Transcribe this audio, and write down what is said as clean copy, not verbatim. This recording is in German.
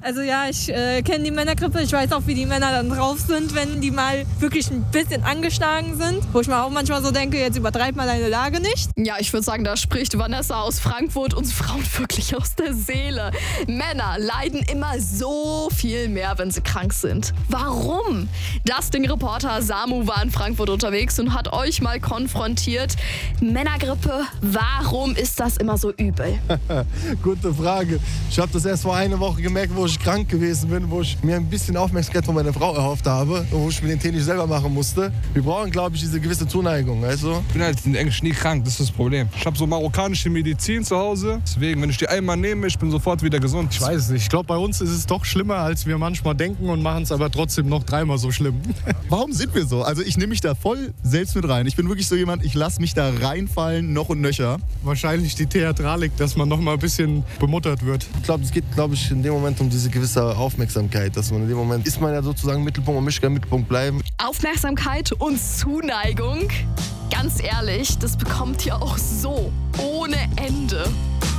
Also ja, ich kenne die Männergrippe. Ich weiß auch, wie die Männer dann drauf sind, wenn die mal wirklich ein bisschen angeschlagen sind. Wo ich mir auch manchmal so denke, jetzt übertreib mal deine Lage nicht. Ja, ich würde sagen, da spricht Vanessa aus Frankfurt uns Frauen wirklich aus der Seele. Männer leiden immer so viel mehr, wenn sie krank sind. Warum? Das Ding-Reporter Samu war in Frankfurt unterwegs und hat euch mal konfrontiert. Männergrippe, warum ist das immer so übel? Gute Frage. Ich habe das erst vor einer Woche gemerkt, wo ich krank gewesen bin, wo ich mir ein bisschen Aufmerksamkeit von meiner Frau erhofft habe und wo ich mir den Tee nicht selber machen musste. Wir brauchen, glaube ich, diese gewisse Zuneigung, weißt du? Ich bin halt eigentlich nie krank, das ist das Problem. Ich habe so marokkanische Medizin zu Hause, deswegen, wenn ich die einmal nehme, ich bin sofort wieder gesund. Ich weiß es nicht. Ich glaube, bei uns ist es doch schlimmer, als wir manchmal denken und machen es aber trotzdem noch dreimal so schlimm. Warum sind wir so? Also ich nehme mich da voll selbst mit rein. Ich bin wirklich so jemand, ich lasse mich da reinfallen, noch und nöcher. Wahrscheinlich die Theatralik, dass man noch mal ein bisschen bemuttert wird. Ich glaube, es geht, in dem Moment um diese gewisse Aufmerksamkeit, dass man in dem Moment ist man ja sozusagen Mittelpunkt und möchte gerne Mittelpunkt bleiben. Aufmerksamkeit und Zuneigung. Ganz ehrlich, das bekommt ihr auch so ohne Ende.